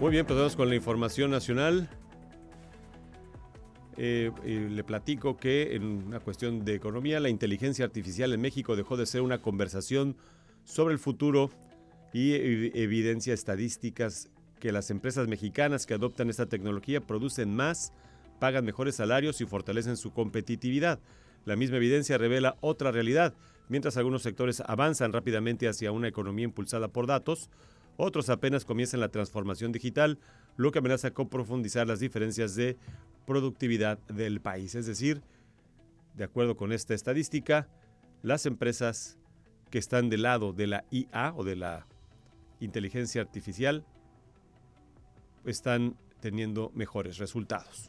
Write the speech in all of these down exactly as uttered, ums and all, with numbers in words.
Muy bien, pues vamos con la información nacional. Eh, eh, le platico que en una cuestión de economía, la inteligencia artificial en México dejó de ser una conversación sobre el futuro y ev- evidencia estadísticas que las empresas mexicanas que adoptan esta tecnología producen más, pagan mejores salarios y fortalecen su competitividad. La misma evidencia revela otra realidad. Mientras algunos sectores avanzan rápidamente hacia una economía impulsada por datos, otros apenas comienzan la transformación digital, lo que amenaza con profundizar las diferencias de productividad del país. Es decir, de acuerdo con esta estadística, las empresas que están del lado de la I A o de la inteligencia artificial están teniendo mejores resultados.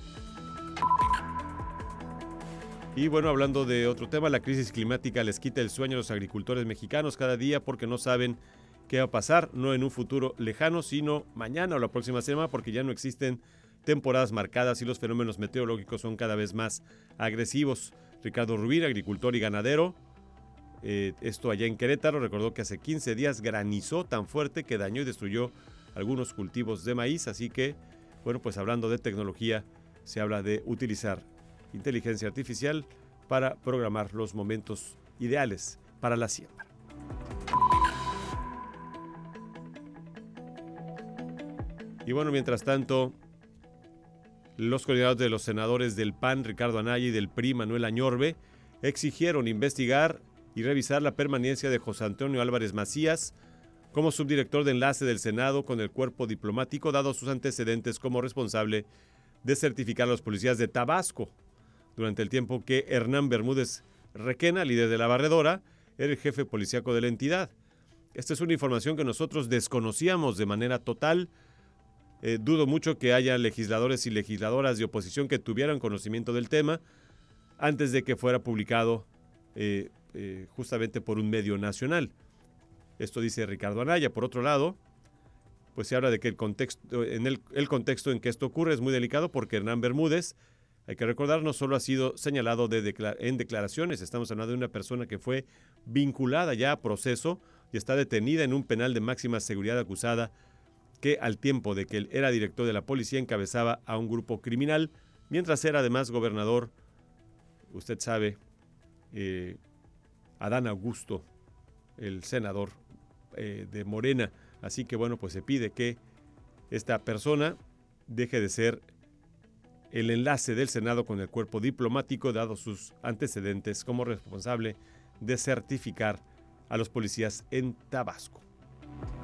Y bueno, hablando de otro tema, la crisis climática les quita el sueño a los agricultores mexicanos cada día porque no saben qué va a pasar, no en un futuro lejano, sino mañana o la próxima semana, porque ya no existen temporadas marcadas y los fenómenos meteorológicos son cada vez más agresivos. Ricardo Rubín, agricultor y ganadero, eh, esto allá en Querétaro, recordó que hace quince días granizó tan fuerte que dañó y destruyó algunos cultivos de maíz, así que, bueno, pues hablando de tecnología, se habla de utilizar inteligencia artificial para programar los momentos ideales para la siembra. Y bueno, mientras tanto, los coordinadores de los senadores del P A N, Ricardo Anaya, y del P R I, Manuel Añorbe, exigieron investigar y revisar la permanencia de José Antonio Álvarez Macías como subdirector de enlace del Senado con el cuerpo diplomático, dados sus antecedentes como responsable de certificar a los policías de Tabasco, durante el tiempo que Hernán Bermúdez Requena, líder de la barredora, era el jefe policíaco de la entidad. Esta es una información que nosotros desconocíamos de manera total. Eh, dudo mucho que haya legisladores y legisladoras de oposición que tuvieran conocimiento del tema antes de que fuera publicado eh, eh, justamente por un medio nacional. Esto dice Ricardo Anaya. Por otro lado, pues se habla de que el contexto, en el, el contexto en que esto ocurre es muy delicado porque Hernán Bermúdez, hay que recordar, no solo ha sido señalado de declar- en declaraciones, estamos hablando de una persona que fue vinculada ya a proceso y está detenida en un penal de máxima seguridad acusada que al tiempo de que él era director de la policía encabezaba a un grupo criminal, mientras era además gobernador, usted sabe, eh, Adán Augusto, el senador eh, de Morena. Así que bueno, pues se pide que esta persona deje de ser el enlace del Senado con el cuerpo diplomático, dado sus antecedentes como responsable de certificar a los policías en Tabasco.